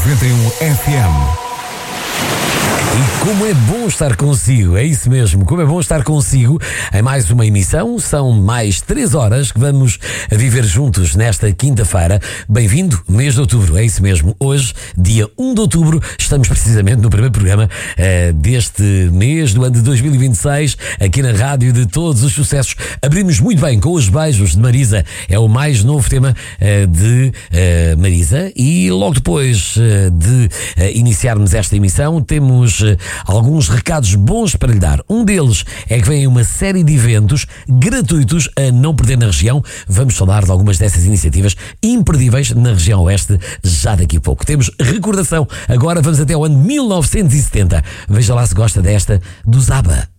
91 FM. E como é bom estar consigo, é isso mesmo, como é bom estar consigo em mais uma emissão. São mais 3 horas que vamos viver juntos nesta quinta-feira. Bem-vindo, mês de outubro, é isso mesmo. Hoje, dia 1 de outubro, estamos precisamente no primeiro programa deste mês do ano de 2026, aqui na Rádio de Todos os Sucessos. Abrimos muito bem com os beijos de Marisa, é o mais novo tema de Marisa. E logo depois de iniciarmos esta emissão, temos alguns recados bons para lhe dar. Um deles é que vem uma série de eventos gratuitos a não perder na região. Vamos falar de algumas dessas iniciativas imperdíveis na região oeste já daqui a pouco. Temos recordação. Agora vamos até o ano 1970. Veja lá se gosta desta do ABBA.